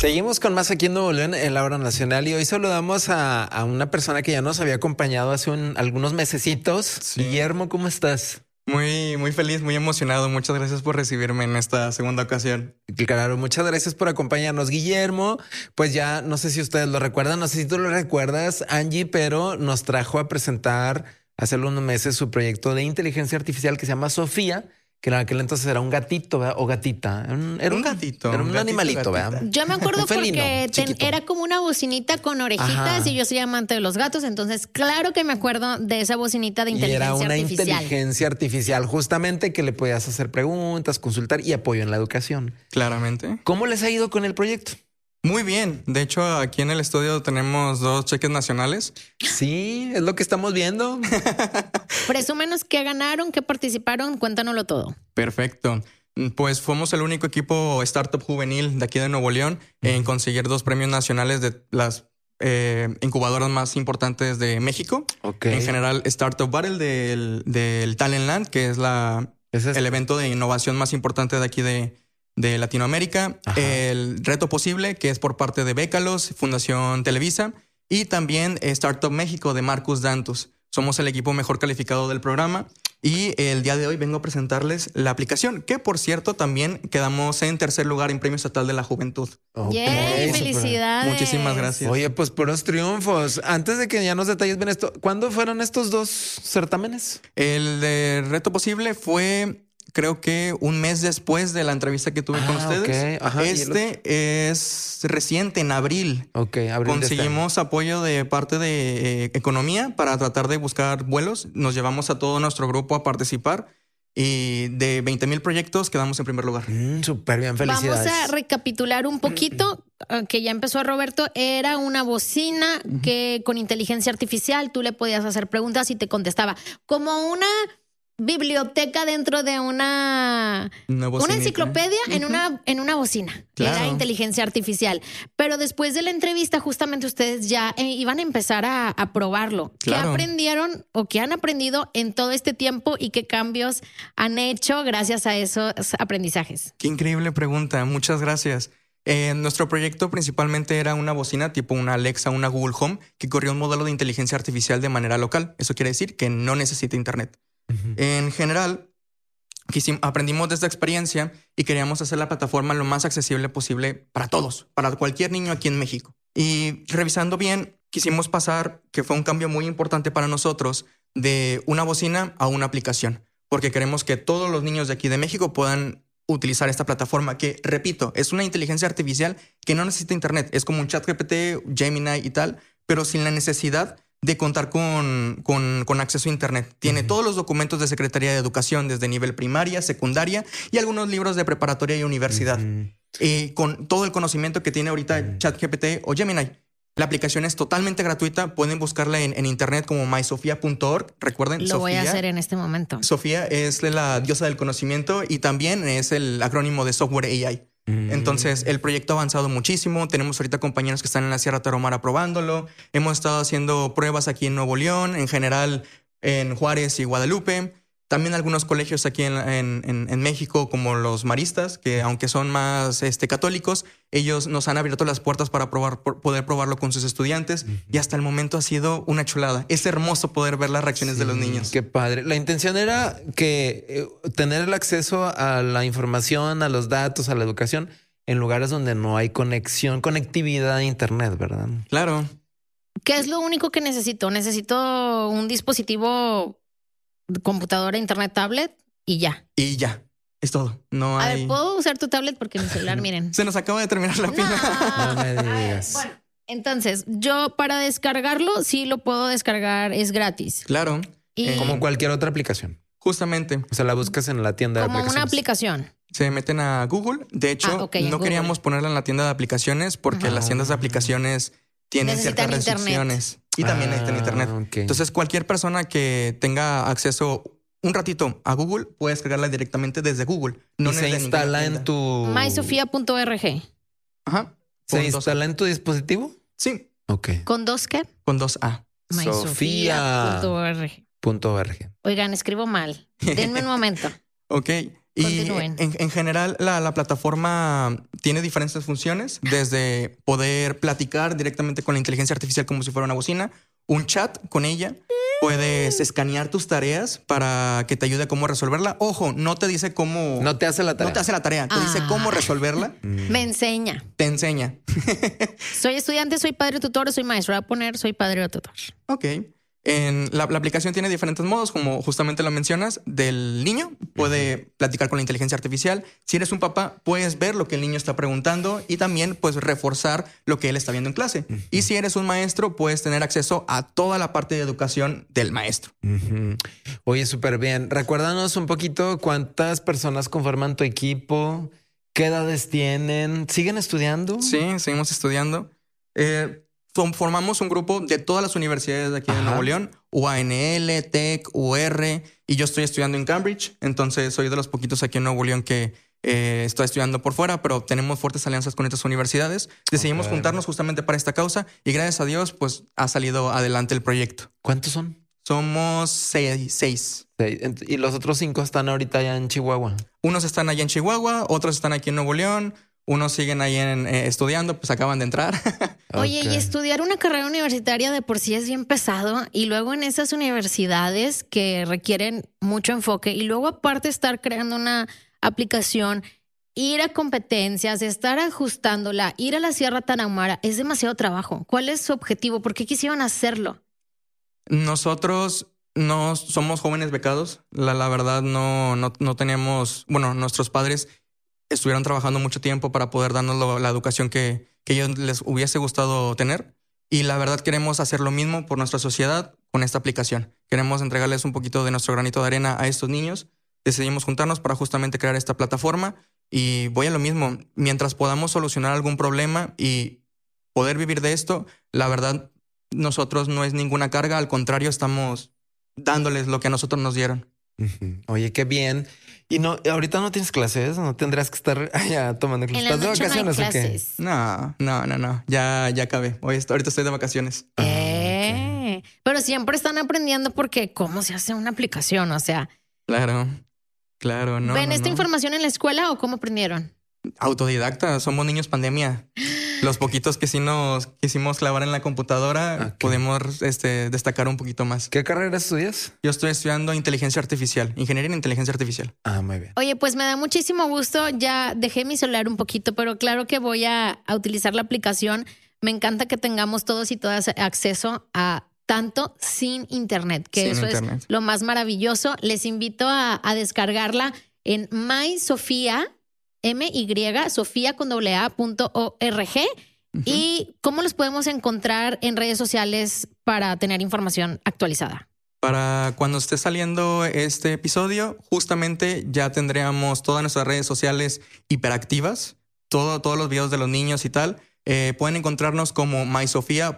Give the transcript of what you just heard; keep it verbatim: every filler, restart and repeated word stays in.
Seguimos con más aquí en Nuevo León en la hora nacional y hoy saludamos a, a una persona que ya nos había acompañado hace un, algunos mesecitos. Sí. Guillermo, ¿cómo estás? Muy, muy feliz, muy emocionado. Muchas gracias por recibirme en esta segunda ocasión. Claro, muchas gracias por acompañarnos, Guillermo. Pues ya no sé si ustedes lo recuerdan, no sé si tú lo recuerdas, Angie, pero nos trajo a presentar hace unos meses su proyecto de inteligencia artificial que se llama Sofía, que en aquel entonces era un gatito, ¿verdad? O gatita. Era un, era un, un gatito. Era un, un gatito, animalito, ¿verdad? Yo me acuerdo porque ten, era como una bocinita con orejitas. Ajá. Y yo soy amante de los gatos. Entonces, claro que me acuerdo de esa bocinita de inteligencia artificial. Y era una artificial. inteligencia artificial, justamente que le podías hacer preguntas, consultar y apoyo en la educación. Claramente. ¿Cómo les ha ido con el proyecto? Muy bien. De hecho, aquí en el estudio tenemos dos cheques nacionales. Sí, es lo que estamos viendo. Presúmenos qué ganaron, qué participaron. Cuéntanoslo todo. Perfecto. Pues fuimos el único equipo startup juvenil de aquí de Nuevo León uh-huh. en conseguir dos premios nacionales de las eh, incubadoras más importantes de México. Okay. En general, Startup Battle del, del Talentland, que es la, ¿Es el evento de innovación más importante de aquí de de Latinoamérica, Ajá. el Reto Posible, que es por parte de Bécalos, Fundación Televisa, y también Startup México de Marcus Dantus. Somos el equipo mejor calificado del programa y el día de hoy vengo a presentarles la aplicación, que por cierto también quedamos en tercer lugar en Premio Estatal de la Juventud. Okay. ¡Yay! ¡Felicidades! Muchísimas gracias. Oye, pues puros triunfos. Antes de que ya nos detalles bien esto, ¿cuándo fueron estos dos certámenes? El de Reto Posible fue... creo que un mes después de la entrevista que tuve ah, con ustedes. Okay. Ajá, este es reciente, en abril. Ok, abril. Conseguimos este apoyo de parte de eh, Economía para tratar de buscar vuelos. Nos llevamos a todo nuestro grupo a participar. Y de veinte mil proyectos quedamos en primer lugar. Mm, súper bien, felicidades. Vamos a recapitular un poquito, que ya empezó Roberto. Era una bocina uh-huh. que con inteligencia artificial tú le podías hacer preguntas y te contestaba. Como una... biblioteca dentro de una una, una enciclopedia uh-huh. en una en una bocina que claro. era inteligencia artificial, pero después de la entrevista justamente ustedes ya eh, iban a empezar a, a probarlo. Claro. ¿Qué aprendieron o qué han aprendido en todo este tiempo y qué cambios han hecho gracias a esos aprendizajes? Qué increíble pregunta, muchas gracias. Eh, nuestro proyecto principalmente era una bocina tipo una Alexa, una Google Home que corría un modelo de inteligencia artificial de manera local. Eso quiere decir que no necesita internet. Uh-huh. En general, quisim- aprendimos de esta experiencia y queríamos hacer la plataforma lo más accesible posible para todos, para cualquier niño aquí en México. Y revisando bien, quisimos pasar, que fue un cambio muy importante para nosotros, de una bocina a una aplicación, porque queremos que todos los niños de aquí de México puedan utilizar esta plataforma que, repito, es una inteligencia artificial que no necesita internet. Es como un ChatGPT, Gemini y tal, pero sin la necesidad de contar con, con, con acceso a internet. Tiene uh-huh. todos los documentos de Secretaría de Educación desde nivel primaria, secundaria y algunos libros de preparatoria y universidad. Uh-huh. Eh, con todo el conocimiento que tiene ahorita uh-huh. ChatGPT o Gemini. La aplicación es totalmente gratuita. Pueden buscarla en, en internet como my sofia punto org. Recuerden, Lo Sofía, voy a hacer en este momento. Sofía es la diosa del conocimiento y también es el acrónimo de Software A I. Entonces, el proyecto ha avanzado muchísimo. Tenemos ahorita compañeros que están en la Sierra Tarahumara probándolo. Hemos estado haciendo pruebas aquí en Nuevo León, en general en Juárez y Guadalupe. También algunos colegios aquí en, en, en, en México, como los maristas, que aunque son más este, católicos, ellos nos han abierto las puertas para probar, por poder probarlo con sus estudiantes. Uh-huh. Y hasta el momento ha sido una chulada. Es hermoso poder ver las reacciones sí, de los niños. Qué padre. La intención era que eh, tener el acceso a la información, a los datos, a la educación en lugares donde no hay conexión, conectividad a internet, ¿verdad? Claro. ¿Qué es lo único que necesito? Necesito un dispositivo, computadora, internet, tablet y ya. Y ya. Es todo. No hay... A ver, ¿puedo usar tu tablet? Porque mi celular, miren. Se nos acaba de terminar la pila. No, no me digas. Bueno, entonces, yo para descargarlo, sí lo puedo descargar, es gratis. Claro. Y... Eh, como cualquier otra aplicación. Justamente. O sea, la buscas en la tienda de como aplicaciones. Como una aplicación. Se meten a Google. De hecho, ah, okay, no Google. queríamos ponerla en la tienda de aplicaciones porque uh-huh. las tiendas de aplicaciones tienen necesitan ciertas restricciones. Internet. Y también ah, necesitan internet. Okay. Entonces, cualquier persona que tenga acceso un ratito a Google puede descargarla directamente desde Google. No y se instala en tu... my sofia punto org. Ajá. ¿Se instala en tu dispositivo? Sí. Ok. ¿Con dos qué? Con dos A. my sofia punto org. Punto org. Oigan, escribo mal. Denme un momento. Ok. Y Continúen. en, en general la, la plataforma tiene diferentes funciones, desde poder platicar directamente con la inteligencia artificial como si fuera una bocina, un chat con ella, puedes escanear tus tareas para que te ayude a cómo resolverla. Ojo, no te dice cómo... No te hace la tarea. No te hace la tarea, te Ah. dice cómo resolverla, Me enseña. te enseña. Soy estudiante, soy padre tutor, soy maestro. Voy a poner soy padre tutor. Ok. En la, la aplicación tiene diferentes modos, como justamente lo mencionas, del niño. Puede uh-huh. platicar con la inteligencia artificial. Si eres un papá, puedes ver lo que el niño está preguntando y también puedes reforzar lo que él está viendo en clase. Uh-huh. Y si eres un maestro, puedes tener acceso a toda la parte de educación del maestro. Uh-huh. Oye, súper bien. Recuérdanos un poquito cuántas personas conforman tu equipo, qué edades tienen, ¿siguen estudiando? Sí, seguimos estudiando. Eh, Formamos un grupo de todas las universidades de aquí Ajá. de Nuevo León, U A N L, T E C, U R, y yo estoy estudiando en Cambridge, entonces soy de los poquitos aquí en Nuevo León que eh, estoy estudiando por fuera, pero tenemos fuertes alianzas con estas universidades. Decidimos okay. juntarnos justamente para esta causa y gracias a Dios pues ha salido adelante el proyecto. ¿Cuántos son? Somos seis. seis. Y los otros cinco están ahorita allá en Chihuahua. Unos están allá en Chihuahua, otros están aquí en Nuevo León. Unos siguen ahí en, eh, estudiando, pues acaban de entrar. Oye, Okay. y estudiar una carrera universitaria de por sí es bien pesado. Y luego en esas universidades que requieren mucho enfoque y luego aparte estar creando una aplicación, ir a competencias, estar ajustándola, ir a la Sierra Tarahumara, es demasiado trabajo. ¿Cuál es su objetivo? ¿Por qué quisieron hacerlo? Nosotros no somos jóvenes becados. La, la verdad no, no, no tenemos, bueno, nuestros padres estuvieron trabajando mucho tiempo para poder darnos lo, la educación que, que ellos les hubiese gustado tener. Y la verdad queremos hacer lo mismo por nuestra sociedad con esta aplicación. Queremos entregarles un poquito de nuestro granito de arena a estos niños. Decidimos juntarnos para justamente crear esta plataforma. Y voy a lo mismo. Mientras podamos solucionar algún problema y poder vivir de esto, la verdad, nosotros no es ninguna carga. Al contrario, estamos dándoles lo que a nosotros nos dieron. Uh-huh. Oye, qué bien. Y no, ahorita no tienes clases, no tendrás que estar allá tomando clases. ¿En la noche no hay clases? No, no, no, no. Ya, ya acabé. Hoy estoy, ahorita estoy de vacaciones. Eh, okay. Pero siempre están aprendiendo porque cómo se hace una aplicación, o sea. Claro, claro, no. ¿Ven no, esta no. información en la escuela o cómo aprendieron? Autodidacta, somos niños pandemia. Los poquitos que sí nos quisimos clavar en la computadora, okay. Pudimos este, destacar un poquito más. ¿Qué carrera estudias? Yo estoy estudiando inteligencia artificial, ingeniería en inteligencia artificial. Ah, muy bien. Oye, pues me da muchísimo gusto. Ya dejé mi celular un poquito, pero claro que voy a, a utilizar la aplicación. Me encanta que tengamos todos y todas acceso a tanto sin internet, que sin eso internet. Es lo más maravilloso. Les invito a, a descargarla en MySofía. M Y, Sofía con doble A punto O R G. Uh-huh. ¿Y cómo los podemos encontrar en redes sociales para tener información actualizada? Para cuando esté saliendo este episodio, justamente ya tendríamos todas nuestras redes sociales hiperactivas, todo, todos los videos de los niños y tal. Eh, pueden encontrarnos como MySofía